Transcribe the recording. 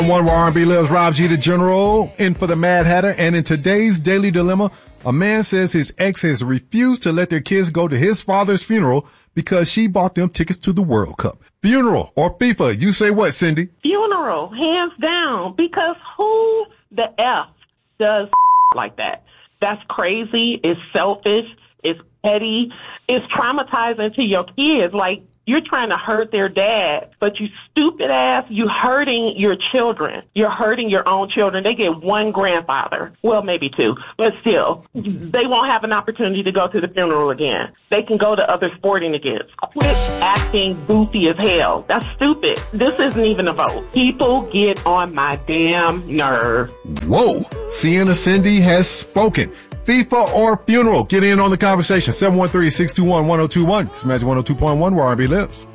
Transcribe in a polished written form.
One where R&B lives, Rob G. the General, in for the Mad Hatter. And in today's Daily Dilemma, a man says his ex has refused to let their kids go to his father's funeral because she bought them tickets to the World Cup. Funeral or FIFA? You say what, Cindy? Funeral, hands down, because who the F does like that? That's crazy. It's selfish. It's petty. It's traumatizing to your kids. Like, you're trying to hurt their dad, but you stupid ass, you hurting your children. You're hurting your own children. They get one grandfather. Well, maybe two, but still, they won't have an opportunity to go to the funeral again. They can go to other sporting events. Quit acting goofy as hell. That's stupid. This isn't even a vote. People get on my damn nerve. Whoa. Sienna Cindy has spoken. FIFA or funeral? Get in on the conversation. 713-621-1021. It's Magic 102.1 where R&B lives.